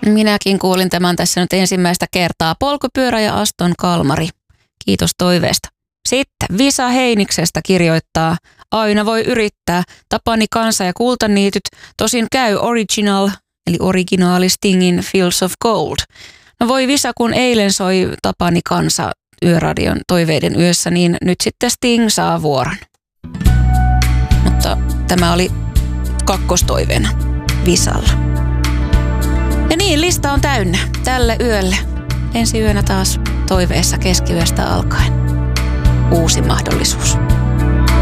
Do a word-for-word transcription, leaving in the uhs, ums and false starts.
Minäkin kuulin tämän tässä nyt ensimmäistä kertaa. Polkupyörä ja Aston Kalmari. Kiitos toiveesta. Sitten Visa Heiniksestä kirjoittaa, aina voi yrittää, Tapani Kansa ja Kultaniityt, tosin käy original, eli originaali Stingin Fields of Gold. No voi Visa, kun eilen soi Tapani Kansa Yöradion toiveiden yössä, niin nyt sitten Sting saa vuoron. Mutta tämä oli kakkostoiveena Visalla. Ja niin, lista on täynnä tälle yölle. Ensi yönä taas toiveessa keskiyöstä alkaen. Uusi mahdollisuus.